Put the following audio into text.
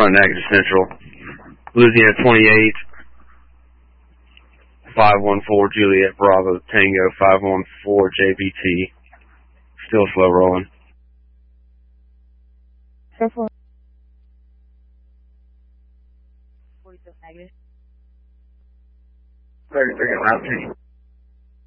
front negative central. Louisiana 28, 514 Juliet Bravo Tango 514 JBT. Still slow rolling. Careful. 46 negative. 33 route 2.